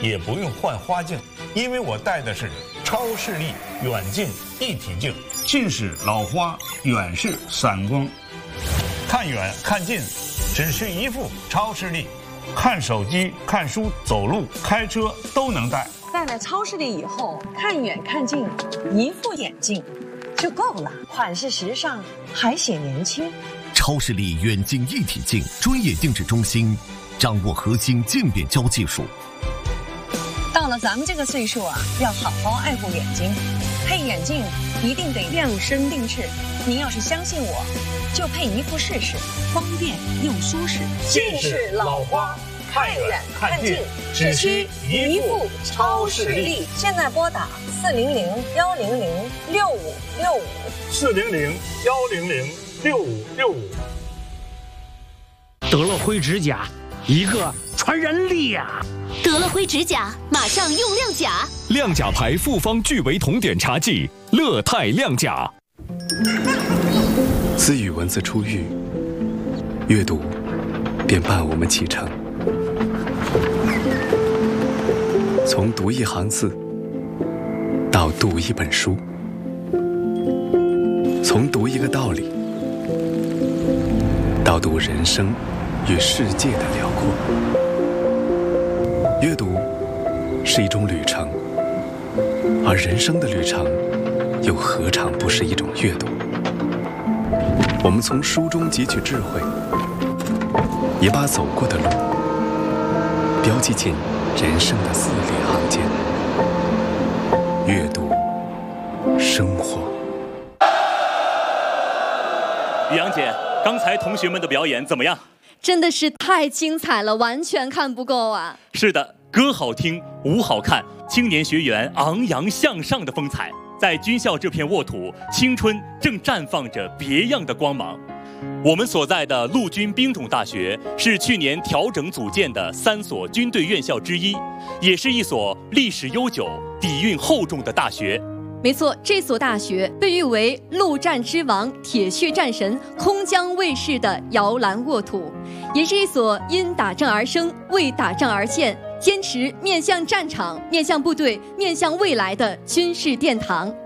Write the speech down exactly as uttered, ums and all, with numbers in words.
也不用换花镜，因为我戴的是超视力远近一体镜，近视老花，远视散光，看远看近只需一副超视力，看手机、看书、走路、开车都能戴。 戴了超视力以后，看远看近，一副眼镜就够了，款式时尚，还显年轻。 超视力远近一体镜专业定制中心，掌握核心渐变焦技术。 到了咱们这个岁数啊，要好好爱护眼睛，配眼镜一定得量身定制。您要是相信我，就配一副试试，方便又舒适。 近视老花，看远看近，只需一副超视力。 现在拨打四零零幺零零六五六五， 四零零幺零零六五六五。 得了灰指甲，一个传染力呀！ 得了灰指甲，马上用亮甲。 亮甲牌复方聚维酮碘茶剂，乐泰亮甲。 自与文字初遇，阅读便伴我们启程。从读一行字到读一本书，从读一个道理到读人生与世界的辽阔。阅读是一种旅程，而人生的旅程又何尝不是一种阅读？我们从书中汲取智慧，也把走过的路标记进人生的字里行间。阅读，生活。 雨阳姐，刚才同学们的表演怎么样？ 真的是太精彩了，完全看不够啊！ 是的，歌好听，舞好看，青年学员昂扬向上的风采，在军校这片沃土，青春正绽放着别样的光芒。我们所在的陆军兵种大学是去年调整组建的三所军队院校之一，也是一所历史悠久、底蕴厚重的大学。 没错，这所大学被誉为陆战之王、铁血战神、空降卫士的摇篮沃土，也是一所因打仗而生、为打仗而建、坚持面向战场、面向部队、面向未来的军事殿堂。